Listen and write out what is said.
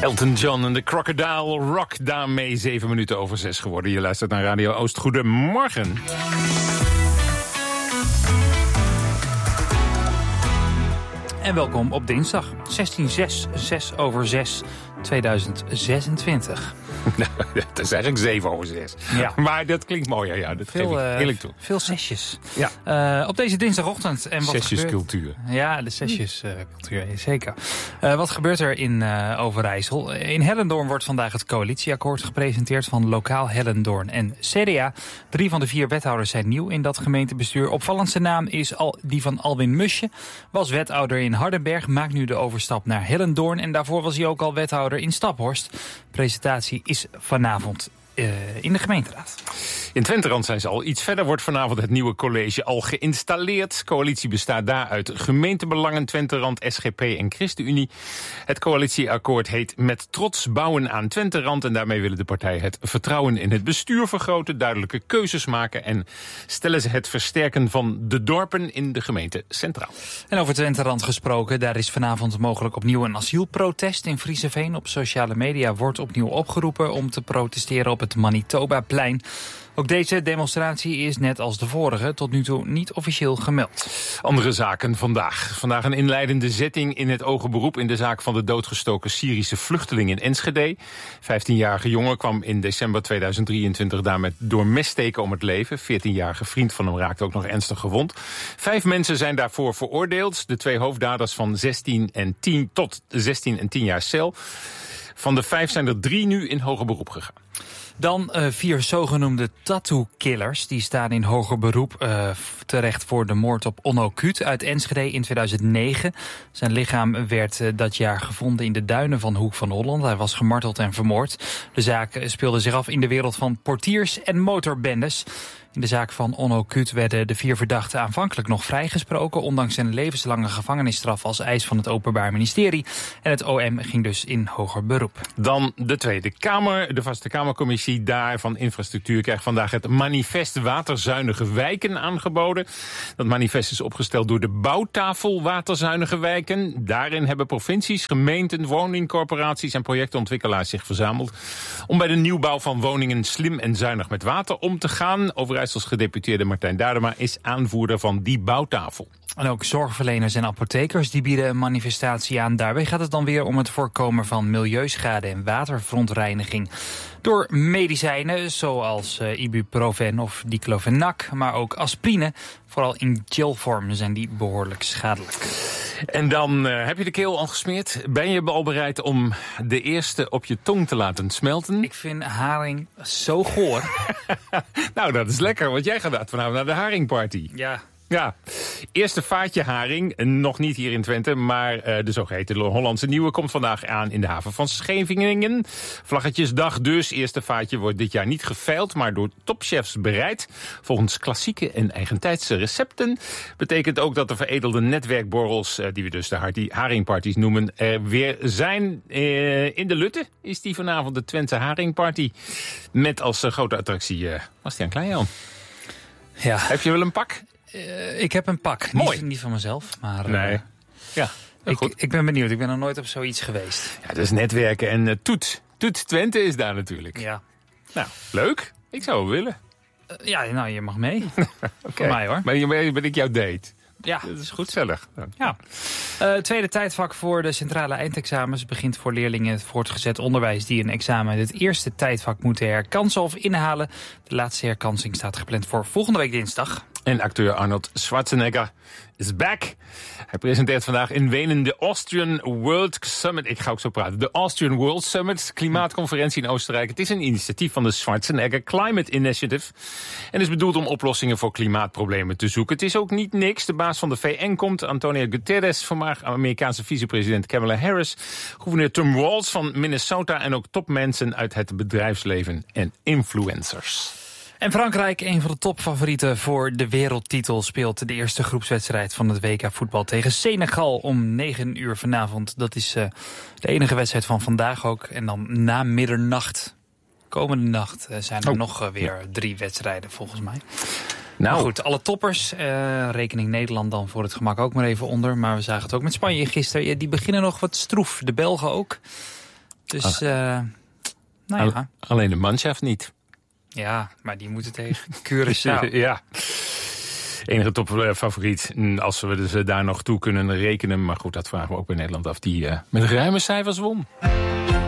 Elton John en de Crocodile Rock, daarmee 7 minuten over 6 geworden. Je luistert naar Radio Oost. Goedemorgen. En welkom op dinsdag, 16/6, 6/6/2026. Nou, dat is eigenlijk 7 over 6. Ja. Maar dat klinkt mooier, ja. Dat geef ik eerlijk toe. Veel zesjes. Ja. Op deze dinsdagochtend. En wat zesjescultuur. Ja, de zesjescultuur, zeker. Wat gebeurt er in Overijssel? In Hellendoorn wordt vandaag het coalitieakkoord gepresenteerd van Lokaal Hellendoorn en CDA. 3 van de 4 wethouders zijn nieuw in dat gemeentebestuur. Opvallendste naam is die van Alwin Musje. Was wethouder in Hardenberg, maakt nu de overstap naar Hellendoorn. En daarvoor was hij ook al wethouder in Staphorst. De presentatie is vanavond in de gemeenteraad. In Twenterand zijn ze al iets verder. Wordt vanavond het nieuwe college al geïnstalleerd. De coalitie bestaat daar uit gemeentebelangen, Twenterand, SGP en ChristenUnie. Het coalitieakkoord heet Met trots bouwen aan Twenterand. En daarmee willen de partijen het vertrouwen in het bestuur vergroten, duidelijke keuzes maken en stellen ze het versterken van de dorpen in de gemeente centraal. En over Twenterand gesproken, daar is vanavond mogelijk opnieuw een asielprotest in Frieseveen. Op sociale media wordt opnieuw opgeroepen om te protesteren op het Manitobaplein. Ook deze demonstratie is net als de vorige tot nu toe niet officieel gemeld. Andere zaken vandaag. Vandaag een inleidende zitting in het hoger beroep in de zaak van de doodgestoken Syrische vluchteling in Enschede. 15-jarige jongen kwam in december 2023 daar door messteken om het leven. 14-jarige vriend van hem raakte ook nog ernstig gewond. 5 mensen zijn daarvoor veroordeeld. De 2 hoofddaders van 16 en 10 tot 16 en 10 jaar cel. Van de 5 zijn er 3 nu in hoger beroep gegaan. Dan 4 zogenoemde tattoo-killers. Die staan in hoger beroep terecht voor de moord op Onno Kuut uit Enschede in 2009. Zijn lichaam werd dat jaar gevonden in de duinen van Hoek van Holland. Hij was gemarteld en vermoord. De zaak speelde zich af in de wereld van portiers en motorbendes. In de zaak van Onno Kuut werden de 4 verdachten aanvankelijk nog vrijgesproken, ondanks een levenslange gevangenisstraf als eis van het Openbaar Ministerie. En het OM ging dus in hoger beroep. Dan de Tweede Kamer. De Vaste Kamercommissie daar van Infrastructuur krijgt vandaag het manifest Waterzuinige Wijken aangeboden. Dat manifest is opgesteld door de bouwtafel Waterzuinige Wijken. Daarin hebben provincies, gemeenten, woningcorporaties en projectontwikkelaars zich verzameld om bij de nieuwbouw van woningen slim en zuinig met water om te gaan. Overijssels gedeputeerde Martijn Duurdema is aanvoerder van die bouwtafel. En ook zorgverleners en apothekers die bieden een manifestatie aan. Daarbij gaat het dan weer om het voorkomen van milieuschade en waterverontreiniging door medicijnen zoals ibuprofen of diclofenac, maar ook aspirine. Vooral in gelvorm zijn die behoorlijk schadelijk. En dan heb je de keel al gesmeerd. Ben je al bereid om de eerste op je tong te laten smelten? Ik vind haring zo goor. Nou, dat is lekker, want jij gaat vanavond naar de haringparty. Ja. Ja, eerste vaatje haring, nog niet hier in Twente, maar de zogeheten Hollandse Nieuwe komt vandaag aan in de haven van Scheveningen. Vlaggetjesdag dus, eerste vaatje wordt dit jaar niet geveild, maar door topchefs bereid. Volgens klassieke en eigentijdse recepten betekent ook dat de veredelde netwerkborrels, die we dus de haringparties noemen, er weer zijn. In de Lutte is die vanavond de Twente Haringparty, met als grote attractie Bastiaan Kleinjan. Ja. Heb je wel een pak? Ik heb een pak. Mooi. Niet van mezelf, maar nee. Ja, ik ben benieuwd. Ik ben nog nooit op zoiets geweest. Ja, dat is netwerken en Toet Twente is daar natuurlijk. Ja. Nou, leuk. Ik zou wel willen. Ja, nou, je mag mee. Okay. Voor mij, hoor. Ben ik jouw date? Ja. Dat is goed gezellig. Ja. Tweede tijdvak voor de centrale eindexamens begint voor leerlingen het voortgezet onderwijs die een examen in het eerste tijdvak moeten herkansen of inhalen. De laatste herkansing staat gepland voor volgende week dinsdag. En acteur Arnold Schwarzenegger is back. Hij presenteert vandaag in Wenen de Austrian World Summit. Ik ga ook zo praten. De Austrian World Summit, klimaatconferentie in Oostenrijk. Het is een initiatief van de Schwarzenegger Climate Initiative. En is bedoeld om oplossingen voor klimaatproblemen te zoeken. Het is ook niet niks. De baas van de VN komt, Antonio Guterres, voormalig Amerikaanse vicepresident Kamala Harris, gouverneur Tom Walz van Minnesota en ook topmensen uit het bedrijfsleven en influencers. En Frankrijk, een van de topfavorieten voor de wereldtitel, speelt de eerste groepswedstrijd van het WK voetbal tegen Senegal om 9 uur vanavond. Dat is de enige wedstrijd van vandaag ook. En dan na middernacht, komende nacht, zijn er nog weer 3 wedstrijden volgens mij. Nou goed, alle toppers, rekening Nederland dan voor het gemak ook maar even onder. Maar we zagen het ook met Spanje gisteren. Die beginnen nog wat stroef, de Belgen ook. Dus, nou ja. Alleen de Mannschaft niet. Ja, maar die moeten tegen Curaçao. Ja. Enige topfavoriet, als we dus daar nog toe kunnen rekenen. Maar goed, dat vragen we ook bij Nederland af. Die met ruime cijfers won.